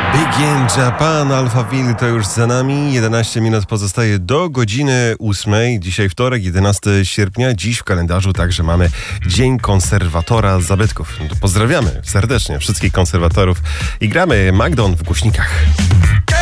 Big in Japan, Alphaville to już za nami. 11 minut pozostaje do godziny 8. Dzisiaj wtorek, 11 sierpnia. Dziś w kalendarzu także mamy Dzień Konserwatora Zabytków. Pozdrawiamy serdecznie wszystkich konserwatorów i gramy Magdon w głośnikach.